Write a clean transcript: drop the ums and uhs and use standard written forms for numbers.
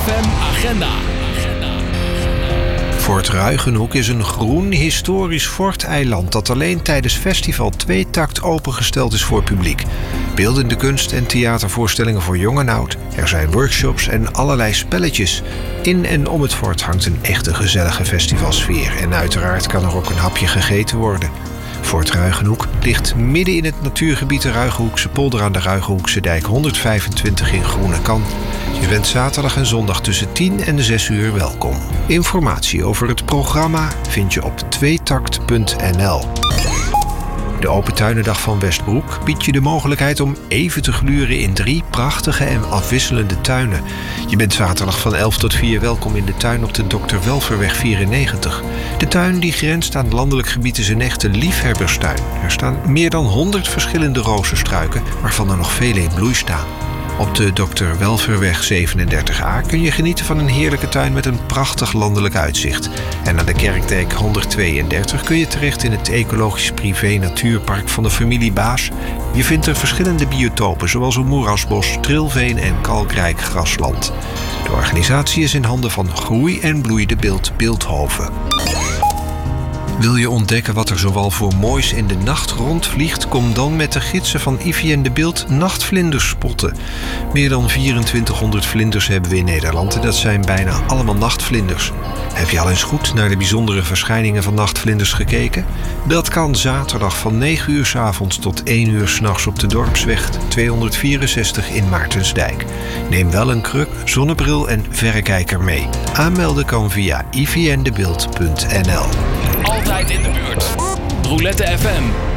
FM agenda. Fort Ruigenhoek is een groen historisch forteiland dat alleen tijdens festival Tweetakt opengesteld is voor publiek. Beeldende kunst en theatervoorstellingen voor jong en oud. Er zijn workshops en allerlei spelletjes. In en om het fort hangt een echte gezellige festivalsfeer. En uiteraard kan er ook een hapje gegeten worden. Fort Ruigenhoek ligt midden in het natuurgebied de Ruigenhoekse polder aan de Ruigenhoekse dijk 125 in Groenekan. Je bent zaterdag en zondag tussen 10 en 6 uur welkom. Informatie over het programma vind je op tweetakt.nl. De Open Tuinendag van Westbroek biedt je de mogelijkheid om even te gluren in 3 prachtige en afwisselende tuinen. Je bent zaterdag van 11 tot 4 welkom in de tuin op de Dr. Welverweg 94. De tuin die grenst aan landelijk gebied is een echte liefhebberstuin. Er staan meer dan 100 verschillende rozenstruiken, waarvan er nog vele in bloei staan. Op de Dr. Welverweg 37a kun je genieten van een heerlijke tuin met een prachtig landelijk uitzicht. En aan de Kerkdijk 132 kun je terecht in het ecologisch privé natuurpark van de familie Baas. Je vindt er verschillende biotopen, zoals een moerasbos, trilveen en kalkrijk grasland. De organisatie is in handen van Groei en Bloei de Beeld Beeldhoven. Wil je ontdekken wat er zoal voor moois in de nacht rondvliegt? Kom dan met de gidsen van Ivy en de Beeld nachtvlinders spotten. Meer dan 2400 vlinders hebben we in Nederland en dat zijn bijna allemaal nachtvlinders. Heb je al eens goed naar de bijzondere verschijningen van nachtvlinders gekeken? Dat kan zaterdag van 9 uur 's avonds tot 1 uur 's nachts op de Dorpsweg 264 in Maartensdijk. Neem wel een kruk, zonnebril en verrekijker mee. Aanmelden kan via ivyendebeeld.nl. Altijd in de buurt. Roulette FM.